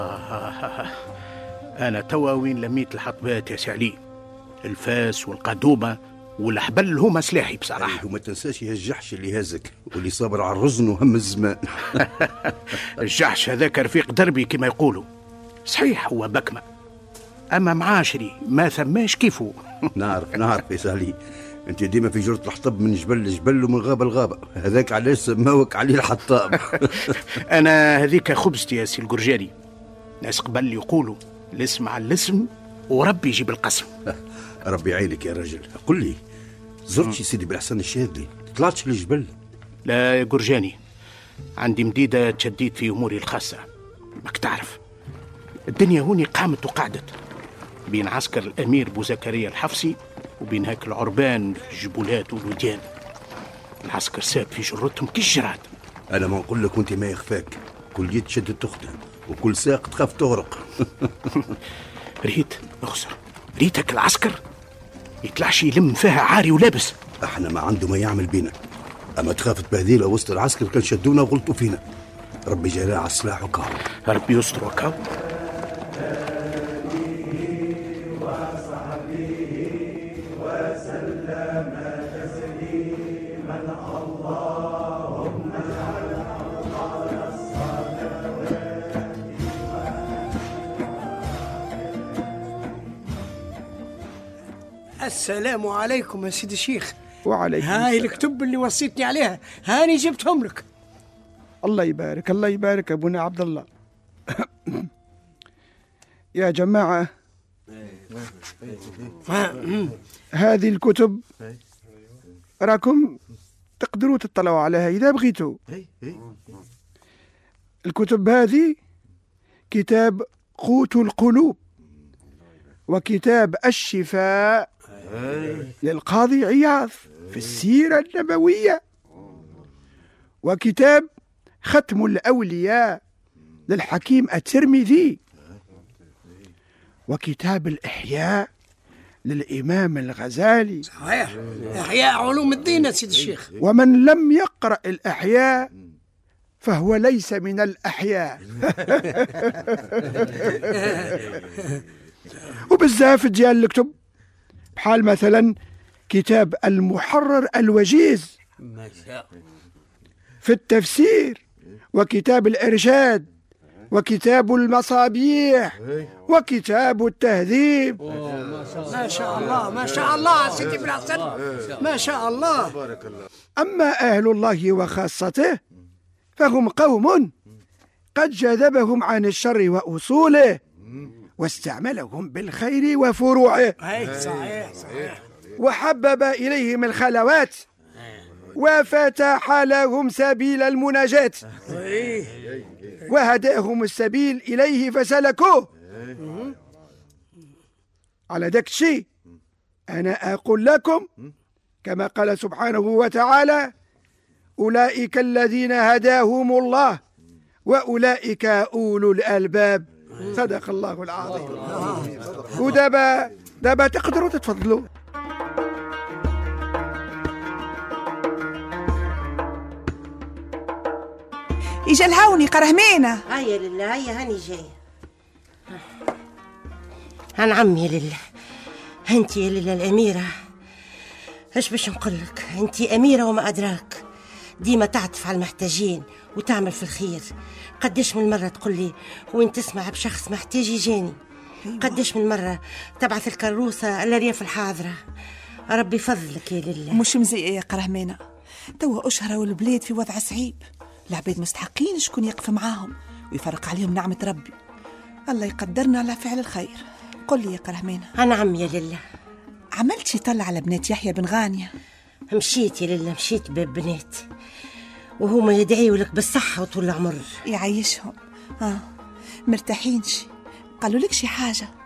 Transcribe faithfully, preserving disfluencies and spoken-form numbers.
أنا توا وين لميت الحطبات يا سعلي، الفاس والقدومة والحبل هما سلاحي بصراحة. وما تنساش يا الجحش اللي هزك واللي صابر على الرزن وهم الزمان. الجحش هذاك رفيق دربي كما يقولوا، صحيح هو بكمة أما معاشري ما ثماش كيفه. نعرف نعرف يا سهلي، انت ديما في جرة الحطب من جبل لجبل ومن غابة لغابة، هذاك علاش سماوك علي الحطاب. أنا هذيك خبزتي يا سي الجرجاني، ناس قبل يقولوا الاسم على الاسم وربي يجيب القسم. ربي يعينك يا رجل. قل لي، زرتش سيدي بالحسن الشاذلي؟ طلعتش للجبل؟ لا يا جرجاني، عندي مديدة تشديد في أموري الخاصة، ماك تعرف الدنيا هوني قامت وقعدت بين عسكر الأمير بو زكريا الحفصي وبين هاك العربان في الجبولات والوديان. العسكر ساب في جرتهم كالجراد. أنا ما نقول لك وانت ما يخفاك، كل يد شدت تخدم وكل ساق تخاف تغرق. ريت اخسر ريتك العسكر يطلعش يلم فيها عاري ولابس. احنا ما عنده ما يعمل بينا، اما تخاف تبهديله وسط العسكر كان شدونا وغلطوا فينا. ربي جلال على السلاح وكاو. ربي يستر وكاو. السلام عليكم يا سيدي الشيخ. وعليكم السلام. هاي الكتب اللي وصيتني عليها هاني جبتهم لك. الله يبارك الله يبارك ابونا عبد الله. يا جماعة هذه الكتب راكم تقدروا تطلعوا عليها إذا بغيتوا. الكتب هذه كتاب قوت القلوب، وكتاب الشفاء للقاضي عياض في السيرة النبوية، وكتاب ختم الأولياء للحكيم الترمذي، وكتاب الإحياء للإمام الغزالي. صحيح، إحياء علوم الدين يا سيدي الشيخ. ومن لم يقرأ الإحياء فهو ليس من الأحياء. وبالزاف ديال الكتب بحال مثلا كتاب المحرر الوجيز في التفسير، وكتاب الإرشاد، وكتاب المصابيح، وكتاب التهذيب. ما شاء الله ما شاء الله سيدي بن حسن، ما شاء الله. أما أهل الله وخاصته فهم قوم قد جذبهم عن الشر وأصوله واستعملهم بالخير وفروعه. صحيح صحيح. وحبب إليهم الخلوات وفتح لهم سبيل المناجاة وهداهم السبيل إليه فسلكوه. على ذاك الشيء أنا أقول لكم كما قال سبحانه وتعالى: أولئك الذين هداهم الله وأولئك أولو الألباب. صدق الله العظيم. ودابا دابا تقدروا تتفضلوا. إجا الهوني قرهمينة. هيا لله هيا هاني جاي. هان عمي يا لله، انت يا لله الأميرة. ايش باش نقولك، انت أميرة وما أدراك، ديما تعطف على المحتاجين وتعمل في الخير. قديش من مرة تقول لي وين تسمع بشخص محتاج يجاني، قديش من مرة تبعث الكروسة الأرياف الحاضرة. ربي فضلك يا لله. مش مزيئة يا قرهمينة، توا أشهر والبلاد في وضع صعيب، العباد مستحقين شكون يقف معاهم ويفرق عليهم نعمة ربي. الله يقدرنا على فعل الخير. قل لي يا قرهمينة. أنا عم يا لله. عملت شي طلع على بنات يحيى بن غانية؟ مشيت يا لله، مشيت ببنات وهما يدعيوا لك بالصحة وطول العمر. يعيشهم. آه مرتاحينش؟ قالوا لك شي حاجة؟